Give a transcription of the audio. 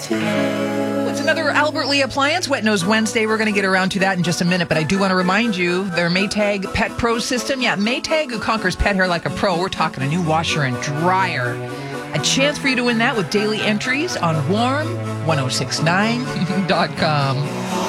It's another Albert Lee appliance, Wet Nose Wednesday. We're going to get around to that in just a minute, but I do want to remind you, their Maytag Pet Pro system. Yeah, Maytag, who conquers pet hair like a pro. We're talking a new washer and dryer. A chance for you to win that with daily entries on warm1069.com.